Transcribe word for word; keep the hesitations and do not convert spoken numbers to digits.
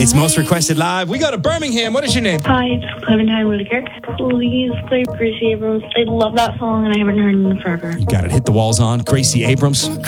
It's Most Requested Live. We go to Birmingham. What is your name? Hi, it's Clementine Whitaker. Please play Gracie Abrams. I love that song and I haven't heard it in forever. You got it. Hit the walls on. Gracie Abrams.